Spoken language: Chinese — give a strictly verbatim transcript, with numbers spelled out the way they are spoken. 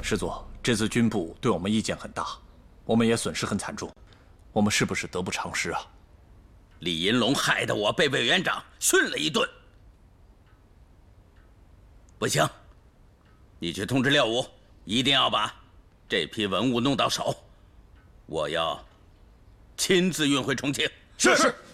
师佐，这次军部对我们意见很大，我们也损失很惨重，我们是不是得不偿失啊？ 李银龙害得我被委员长训了一顿。不行，你去通知廖武，一定要把这批文物弄到手，我要亲自运回重庆。 是是。